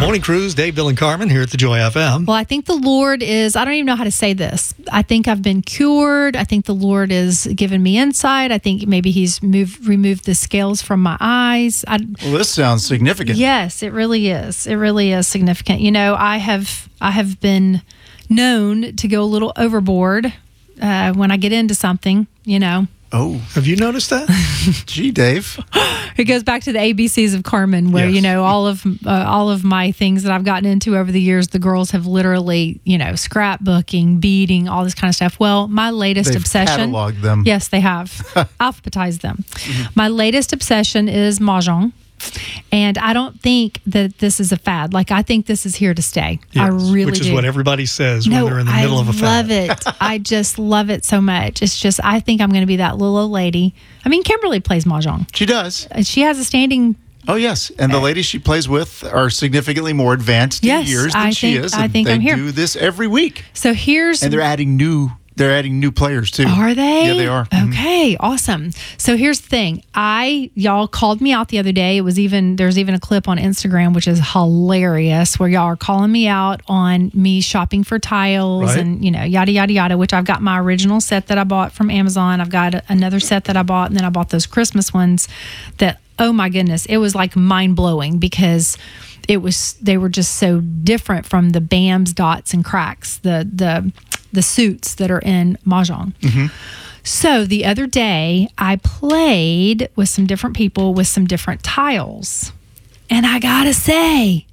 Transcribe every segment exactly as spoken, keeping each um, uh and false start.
Morning Cruise, Dave, Bill, and Carmen here at the Joy F M. Well, I think the Lord is, I don't even know how to say this. I think I've been cured. I think the Lord is giving me insight. I think maybe he's moved, removed the scales from my eyes. I, well, this sounds significant. Yes, it really is. It really is significant. You know, I have, I have been known to go a little overboard uh, when I get into something, you know. Oh, have you noticed that? Gee, Dave. It goes back to the A B Cs of Carmen, where Yes. you know all of uh, all of my things that I've gotten into over the years. The girls have literally, you know, scrapbooking, beading, all this kind of stuff. Well, my latest They've obsession. cataloged them. Yes, they have alphabetized them. Mm-hmm. My latest obsession is mahjong. And I don't think that this is a fad. Like, I think this is here to stay. Yes, I really Which is do. what everybody says no, when they're in the middle I of a love fad. it. I just love it so much. It's just, I think I'm going to be that little old lady. I mean, Kimberly plays mahjong. She does. Uh, She has a standing. Oh, yes. And the ladies she plays with are significantly more advanced Yes, in years than I she think- is. I and think they I'm here. do this every week. So here's. And they're adding new they're adding new players too. Are they? Yeah, they are. Mhm. Okay, awesome. So here's the thing. I y'all called me out the other day. It was even there's even a clip on Instagram which is hilarious where y'all are calling me out on me shopping for tiles Right. and you know yada yada yada. Which I've got my original set that I bought from Amazon. I've got another set that I bought, and then I bought those Christmas ones. That oh my goodness, it was like mind blowing because it was they were just so different from the B A Ms, dots, and cracks. The the the suits that are in mahjong. Mm-hmm. So the other day, I played with some different people with some different tiles. And I gotta say,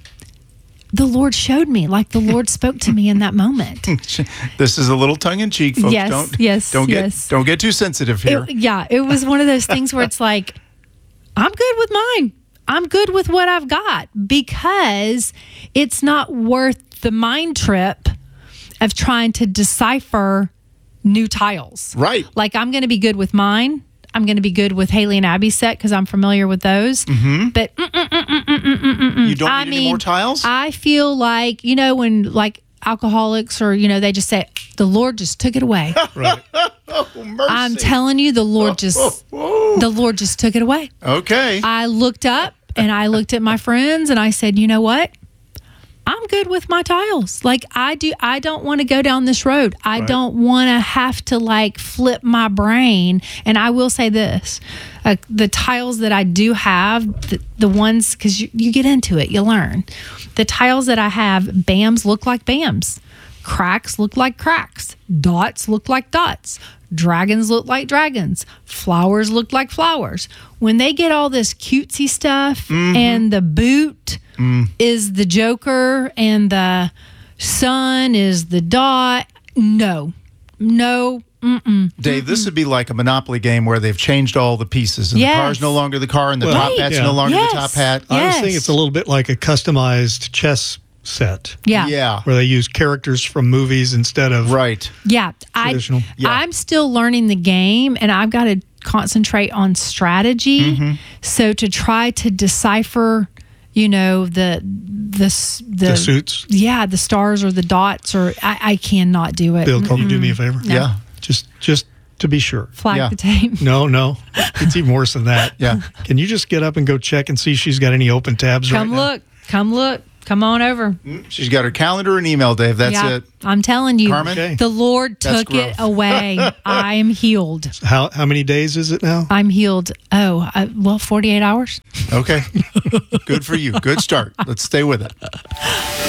the Lord showed me, like the Lord spoke to me in that moment. This is a little tongue in cheek, folks. Yes, don't, yes, don't get yes. don't get too sensitive here. It, yeah, it was one of those things where it's like, I'm good with mine. I'm good with what I've got because it's not worth the mind trip of trying to decipher new tiles. Right. Like I'm going to be good with mine. I'm going to be good with Haley and Abby's set because I'm familiar with those. Mm-hmm. But mm, mm, mm, mm, mm, mm, mm, mm. You don't I need mean, any more tiles? I feel like, you know, when like alcoholics or, you know, they just say, the Lord just took it away. Right. Oh, mercy. I'm telling you, the Lord just, Whoa. the Lord just took it away. Okay. I looked up and I looked at my friends and I said, you know what? I'm good with my tiles. Like I do, I don't want to go down this road. I Right. don't want to have to like flip my brain. And I will say this, uh, the tiles that I do have, the, the ones, cause you, you get into it, you learn. The tiles that I have, B A Ms look like B A Ms. Cracks look like cracks. Dots look like dots. Dragons look like dragons. Flowers look like flowers. When they get all this cutesy stuff Mm-hmm. and the boot Mm. is the Joker and the sun is the dot, no, no, mm-mm. Dave, this would be like a Monopoly game where they've changed all the pieces. And Yes. the car's no longer the car and the Well, top Right. hat's yeah. no longer Yes. the top hat. Yeah. I was Yes. thinking it's a little bit like a customized chess set Yeah. Yeah. where they use characters from movies instead of Right. Yeah, I, Traditional. Yeah. I'm still learning the game, and I've got to concentrate on strategy. Mm-hmm. So to try to decipher, you know, the the s- the, the suits. yeah, the stars or the dots, or I, I cannot do it. Bill, can you do me a favor? Yeah. Just just to be sure. Flag Yeah. the tape. No, no. It's even worse than that. Yeah. Can you just get up and go check and see if she's got any open tabs Come right now? look. Come look. Come on over. She's got her calendar and email, Dave. That's yeah, it. I'm telling you, Carmen? Okay. the Lord That's took it growth. away. I'm healed. How how many days is it now? I'm healed. Oh, uh, well, forty-eight hours. Okay. Good for you. Good start. Let's stay with it.